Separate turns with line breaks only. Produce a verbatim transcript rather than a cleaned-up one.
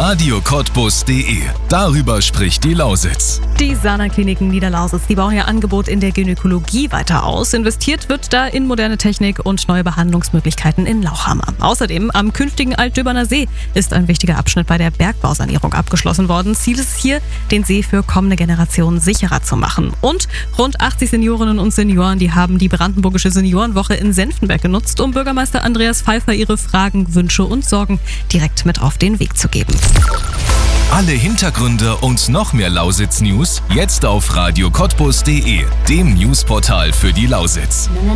radio cottbus punkt de. Darüber spricht die Lausitz.
Die Sana-Kliniken Niederlausitz, die bauen ihr Angebot in der Gynäkologie weiter aus. Investiert wird da in moderne Technik und neue Behandlungsmöglichkeiten in Lauchhammer. Außerdem am künftigen Altdöberner See ist ein wichtiger Abschnitt bei der Bergbausanierung abgeschlossen worden. Ziel ist hier, den See für kommende Generationen sicherer zu machen. Und rund achtzig Seniorinnen und Senioren, die haben die Brandenburgische Seniorenwoche in Senftenberg genutzt, um Bürgermeister Andreas Pfeiffer ihre Fragen, Wünsche und Sorgen direkt mit auf den Weg zu geben.
Alle Hintergründe und noch mehr Lausitz-News jetzt auf radio cottbus punkt de, dem Newsportal für die Lausitz.